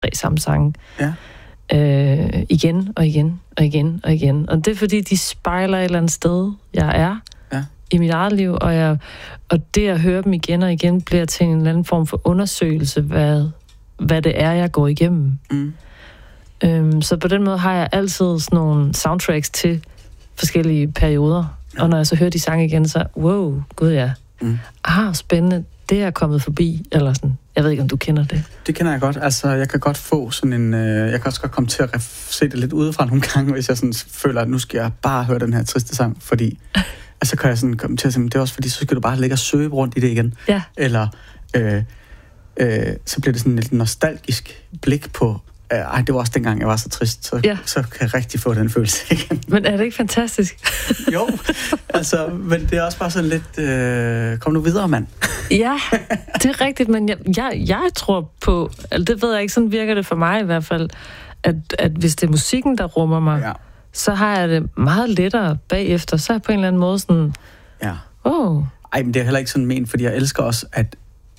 samme sange. Ja. Igen og igen og igen og igen. Og det er fordi, de spejler et eller andet sted, jeg er i mit eget liv, og det at høre dem igen og igen, bliver til en eller anden form for undersøgelse, hvad det er, jeg går igennem. Så på den måde har jeg altid sådan nogle soundtracks til forskellige perioder. Og når jeg så hører de sange igen, så wow, gud ja. Spændende, det er kommet forbi, eller sådan. Jeg ved ikke, om du kender det. Det kender jeg godt. Altså, jeg kan godt få sådan en... jeg kan også godt komme til at se det lidt udefra nogle gange, hvis jeg sådan føler, at nu skal jeg bare høre den her triste sang, fordi... så kan jeg sådan komme til at sige, det er også fordi, så skal du bare ligge og søge rundt i det igen. Ja. Eller så bliver det sådan et nostalgisk blik på, det var også dengang, jeg var så trist, så kan jeg rigtig få den følelse igen. Men er det ikke fantastisk? Jo, altså, men det er også bare sådan lidt, kom nu videre, mand. Ja, det er rigtigt, men jeg tror på, altså det ved jeg ikke, sådan virker det for mig i hvert fald, at hvis det er musikken, der rummer mig, så har jeg det meget lettere bagefter, så er jeg på en eller anden måde sådan, Ej, men det er heller ikke sådan ment, fordi jeg elsker også, at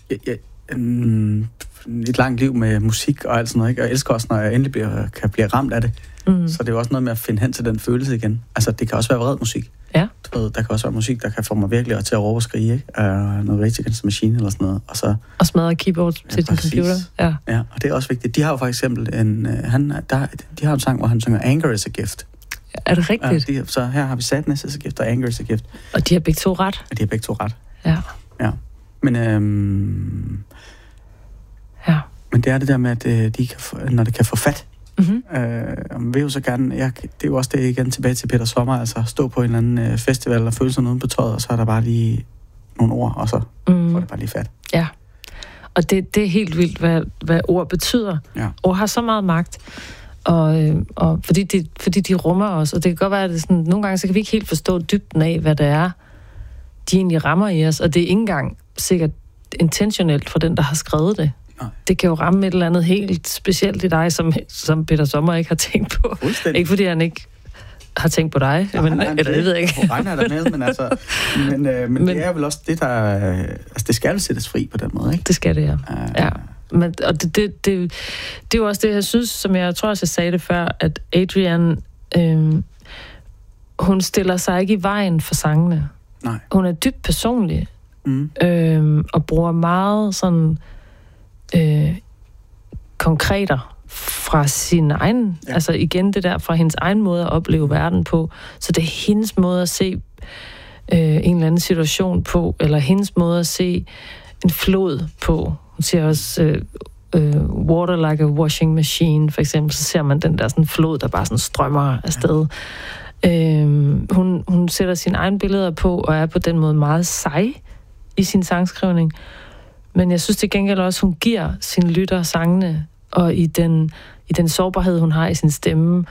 et langt liv med musik og alt sådan noget, ikke? Og jeg elsker også, når jeg endelig kan blive ramt af det. Så det er jo også noget med at finde hen til den følelse igen. Altså, det kan også være vred musik. Ja. Du ved, der kan også være musik, der kan få mig virkelig til at råbe og skrige, ikke? Noget Rage Against the Machine eller sådan noget. Og smadre keyboard til din computer. Ja, og det er også vigtigt. De har jo for eksempel de har en sang, hvor han synger Anger is a Gift. Er det rigtigt? Ja, så her har vi Sadness is a Gift og Anger is a Gift. Og de har begge to ret? Ja, de har begge to ret. Ja. Men men det er det der med, at de kan når det kan få fat. Vil jo så gerne, det er jo også det igen tilbage til Peter Sommer, altså stå på en eller anden festival og føle sig noget på tøjet, og så er der bare lige nogle ord, og så får det bare lige fat. Ja, og det er helt vildt, hvad ord betyder. Ja. Ord har så meget magt, og fordi de rummer os, og det kan godt være, at det sådan, nogle gange så kan vi ikke helt forstå dybden af, hvad det er, de egentlig rammer i os, og det er ikke engang sikkert intentionelt for den, der har skrevet det. Det kan jo ramme et eller andet helt specielt i dig, som Peter Sommer ikke har tænkt på. Ikke fordi han ikke har tænkt på dig, eller det ved jeg ikke. Regner der med, men altså, men det er vel også det, der... Altså, det skal sættes fri på den måde, ikke? Det skal det, ja. Men, og det er jo også det, jeg synes, som jeg tror også, jeg sagde det før, at Adrienne, hun stiller sig ikke i vejen for sangene. Nej. Hun er dybt personlig, og bruger meget sådan... konkreter fra sin egen, altså igen det der fra hendes egen måde at opleve verden på, så det er hendes måde at se en eller anden situation på, eller hendes måde at se en flod på. Hun siger også water like a washing machine, for eksempel, så ser man den der sådan flod, der bare sådan strømmer afsted. Hun sætter sine egne billeder på, og er på den måde meget sej i sin sangskrivning. Men jeg synes til gengæld også, hun giver sine lytter sangene, og i den sårbarhed, hun har i sin stemme,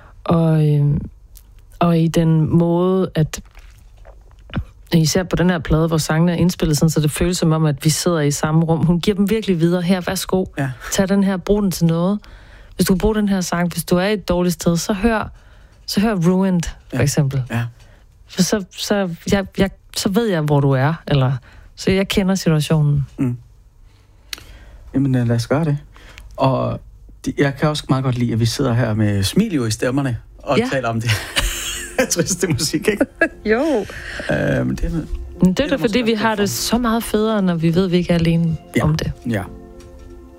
og i den måde, at især på den her plade, hvor sangene er indspillet sådan, så det føles som om, at vi sidder i samme rum. Hun giver dem virkelig videre. Her, værsgo. Ja. Tag den her, brug den til noget. Hvis du bruger den her sang, hvis du er i et dårligt sted, så hør Ruined, for eksempel. Ja. For så ved jeg, hvor du er, eller... Så jeg kender situationen. Jamen, lad os gøre det. Og jeg kan også meget godt lide, at vi sidder her med smil i stemmerne og taler om det triste musik, ikke? Jo. Men det er da fordi, vi har det så meget federe, når vi ved, at vi ikke er alene om det. Ja.